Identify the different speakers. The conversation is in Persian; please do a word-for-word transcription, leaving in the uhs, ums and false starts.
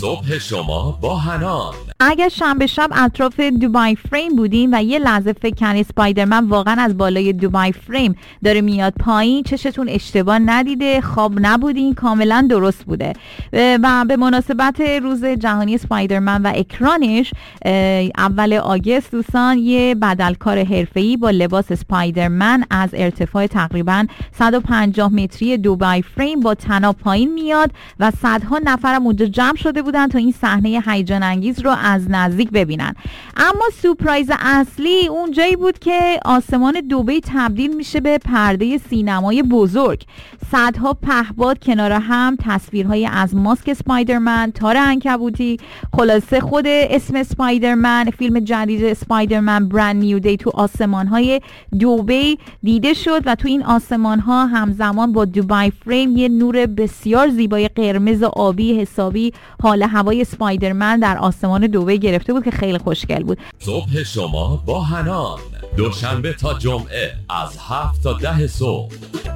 Speaker 1: صبح شما با حنان.
Speaker 2: اگر شنبه شب اطراف دوبای فریم بودین و یه لحظه فکر کنید اسپایدرمن واقعا از بالای دوبای فریم داره میاد پایین، چشتون اشتباه ندیده، خواب نبودین، کاملا درست بوده. و به مناسبت روز جهانی اسپایدرمن و اکرانش اول آگوست دوستان، یه بدلکار حرفه‌ای با لباس اسپایدرمن از ارتفاع تقریبا صد و پنجاه متری دوبای فریم با طناب پایین میاد و صدها نفرم اونجا جمع شده بودن تا این صحنه هیجان انگیز رو از نزدیک ببینن. اما سورپرایز اصلی اون جایی بود که آسمان دبی تبدیل میشه به پرده سینمای بزرگ. صدها پهپاد کنار هم، تصویرهای از ماسک اسپایدرمن، تار عنکبوتی، خلاصه خود اسم اسپایدرمن، فیلم جدید اسپایدرمن برند نیو دی تو آسمانهای دبی دیده شد و تو این آسمانها همزمان با دوبای فریم یه نور بسیار زیبای قرمز آبی حسابی حال هوای اسپایدرمن در آسمان دبی گرفته بود که خیلی خوشگل بود.
Speaker 1: صبح شما با حنان، دوشنبه تا جمعه از هفت تا ده صبح.